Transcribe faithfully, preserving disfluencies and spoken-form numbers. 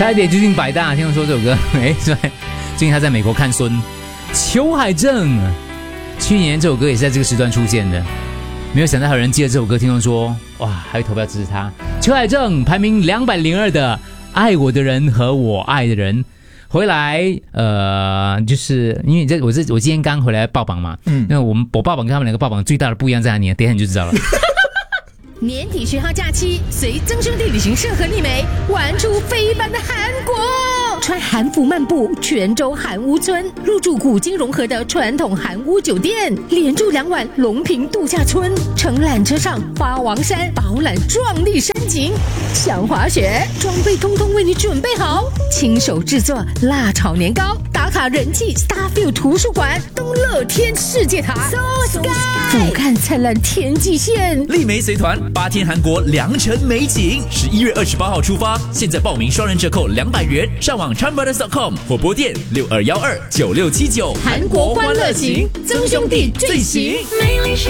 差一点就进百大，听说这首歌，哎，最近他在美国看孙。邱海正，去年这首歌也是在这个时段出现的，没有想到还有人记得这首歌，听众说，哇，还会投票支持他。邱海正排名两百零二的《爱我的人和我爱的人》。回来，呃，就是因为这我这我今天刚回来报榜嘛，嗯，那我们我报榜跟他们两个报榜最大的不一样在哪里？等一下你就知道了。 年底十号假期，随曾兄弟旅行社和丽梅玩出飞般的韩国，穿韩服漫步泉州韩屋村，入住古今融合的传统韩屋酒店，连住两晚龙平度假村，乘缆车上花王山饱览壮丽山景，想滑雪，装备通通为你准备好，亲手制作辣炒年糕，打卡人气 Starfield 图书馆，登乐天世界塔 So Sky， 俯瞰灿烂天际线， 丽梅随团八天韩国良辰美景，十一月二十八号出发，现在报名双人折扣两百元，上网 charm brothers dot com 或拨电六二一二九六七九。 韩国欢乐行，曾兄弟最行。 美丽是